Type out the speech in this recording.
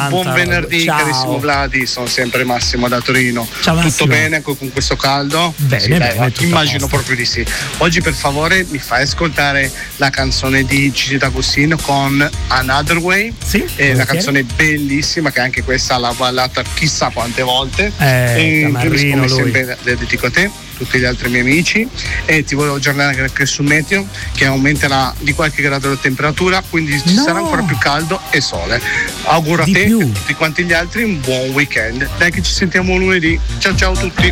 un buon venerdì, carissimo Vladi. Sono sempre Massimo da Torino. Ciao, Massimo. Tutto bene con questo caldo? Bene, sì, bene, dai, tutto immagino proprio di sì. Oggi per favore mi fai ascoltare la canzone di Gigi D'Agostino con Another Way. Sì, è una canzone bellissima che anche questa l'ha ballata chissà quante volte. Tamarrino, come sempre dedico a te, tutti gli altri miei amici, e ti volevo aggiornare anche sul meteo che aumenterà di qualche grado la temperatura, quindi ci sarà ancora più caldo e sole. Auguro a te e a tutti quanti gli altri un buon weekend. Dai che ci sentiamo lunedì. Ciao ciao a tutti.